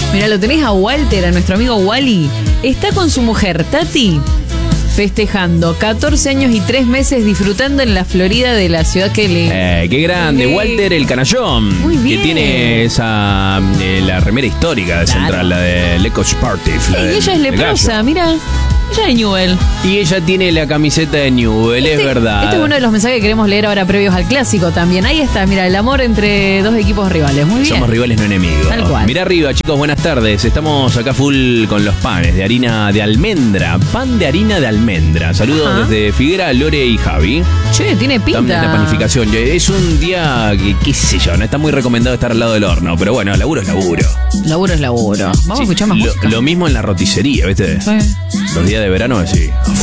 Mira, lo tenés a Walter, a nuestro amigo Wally. Está con su mujer, Tati, festejando 14 años y 3 meses disfrutando en la Florida de la ciudad que le... ¡Qué grande! Sí. Walter el Canallón. Muy bien. Que tiene esa la remera histórica de Claro. Central, la de Leco Sportive. Sí, y ella es leprosa, mira. Ella es Newell. Y ella tiene la camiseta de Newell, es verdad. Este es uno de los mensajes que queremos leer ahora previos al clásico también. Ahí está, mira, el amor entre dos equipos rivales. Muy bien. Somos rivales, no enemigos. Tal cual. Mirá arriba, chicos, buenas tardes. Estamos acá full con los panes de harina de almendra. Pan de harina de almendra. Saludos Ajá. desde Figuera, Lore y Javi. Che, tiene Estamos pinta. en la panificación. Es un día que, qué sé yo, no está muy recomendado estar al lado del horno. Pero bueno, laburo es laburo. Laburo es laburo. Vamos Sí, a escuchar más música. lo mismo en la roticería, ¿viste? Sí. Los días de verano, sí.